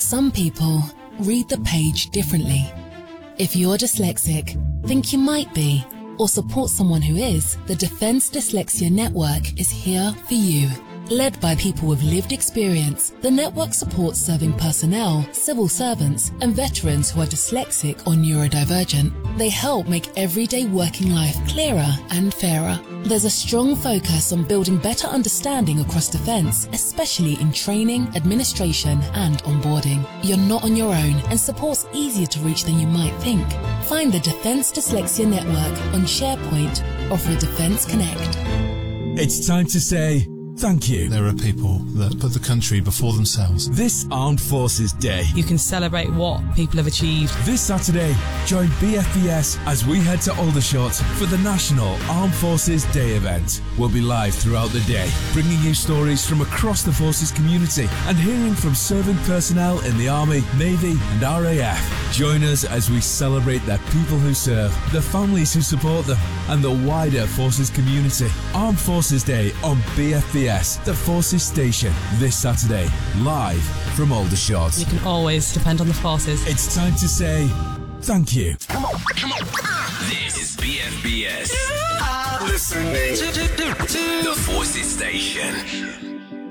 Some people read the page differently. If you're dyslexic, think you might be, or support someone who is, the Defence Dyslexia Network is here for you. Led by people with lived experience, the network supports serving personnel, civil servants, and veterans who are dyslexic or neurodivergent. They help make everyday working life clearer and fairer. There's a strong focus on building better understanding across Defence, especially in training, administration, and onboarding. You're not on your own, and support's easier to reach than you might think. Find the Defence Dyslexia Network on SharePoint or through Defence Connect. It's time to say thank you. There are people that put the country before themselves. This Armed Forces Day. You can celebrate what people have achieved. This Saturday, join BFBS as we head to Aldershot for the National Armed Forces Day event. We'll be live throughout the day, bringing you stories from across the Forces community and hearing from serving personnel in the Army, Navy and RAF. Join us as we celebrate the people who serve, the families who support them and the wider Forces community. Armed Forces Day on BFBS, the Forces Station, this Saturday, live from Aldershot. You can always depend on the Forces. It's time to say thank you. Come on. This is BFBS. I'm listening to the Forces Station.